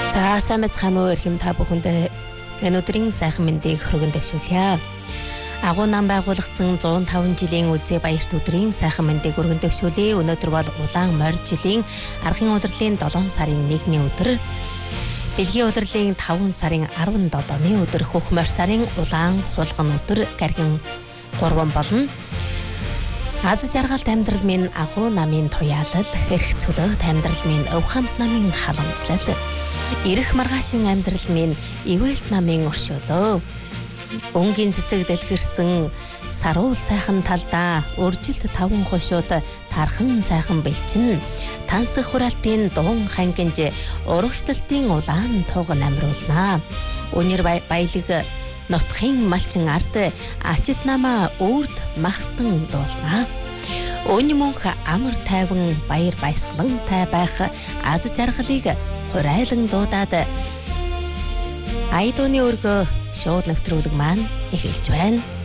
За сайн байцгаана уу эрхэм та бүхэндээ өнөөдрийн сайхан мэндийг хүргэн дэвшүүлье. Агуу нам байгуулагдсан 105 жилийн үлзий баярт өдрийн сайхан мэндийг хүргэн дэвшүүлье. Өнөөдөр бол улаан морь жилийн аргын улирлын 7 сарын 1-ний өдөр. Бэлгийн улирлын 5 сарын 17-ны өдөр хөх морь сарын улаан хулган өдөр гаргийн 3 болно. Аз жаргалт амьдрал минь агуу намын туяалал, эрх цөлөөт амьдрал минь өв хамт намын халамжлал. Ирэх маргаашин амьдрал минь ивэлт намын өршөөлөө. Өнгийн цэцэг дэлгэрсэн саруул сайхан талдаа өржилт таван хошууд тархан сайхан бэлчин. Тансах хураалтын дуун хангинж урагшлалтын улаан туг намруулнаа. Өнөр баялаг нутгийн малчин ард ачид намаа үрд махтан дуулнаа. Өөний мөнх амар тайван баяр баясгалантай байх аз жаргалыг хурайлан дуудаад айдууны өргөө шууд нэвтрүүлэг маань эхэлж байна.